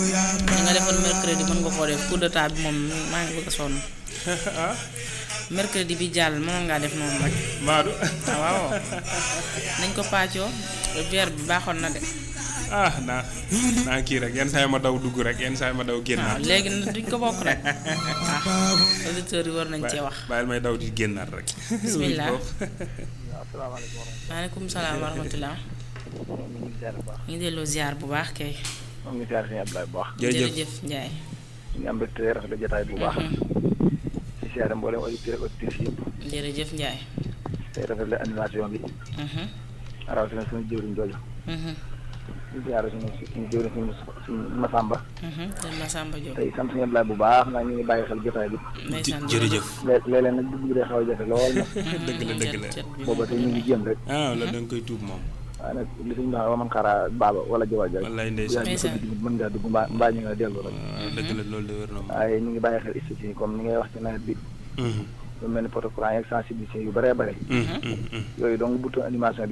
li nga defoon mercredi mën nga koo def coup de table bi moom maa ngi bëgg a sonn. ah mercredi bi jàll mënoon ngaa def noonu rek. Maodo. waaw nañ ko pàccoo verre bi baaxoon na de. naa kii rek yenn saa yi ma daw dugg rek yenn saa yi ma daw génnaat. waaw léegi nag duñ ko bokk rek. auditeurs yi war nañ cee wax. bàyyil may daw di génnaat rek. bismillah. asalaamaaleykum. maaleykum salaam wa rahmatulah. ñu ngi delloo ziar bu baax kay. moom ngi ziar sëñ Abdoulaye bu baax. jërëjëf Ndiaye. ñu ngi am mbégte rafetlu jotaay bu baax. di ziar mboolem auditeurs ak auditrices yëpp. jërëjëf Ndiaye. tey rafetlu animation bi. rawatina suñu jëwriñ jooju. di ziar suñu jëwriñ suñu Massamba. Massamba Diop. tey sant sëñ Abdoulaye bu baax ndax ñu ngi bàyyi xel jotaay bi. jërëjëf. léeg-léeg nag dugg bi day xaw a jafe lool nag. dëgg la. booba tey ñu ngi jéem rek. la da nga koy tuub moom. waaye nag li suñu wax man xaaraa baaba wala jawal jaay. wallaay ndeysaan mën ngaa dugg mbaa ñu nga dellu rek. dëgg la loolu de wér na moom. waaye ñu ngi bàyyi xel institut yi comme ni ngay wax ci nawet bi. lu mel ni poto courant yeeg sensibilisation yu bëree bëri. yooyu donc butu animation bi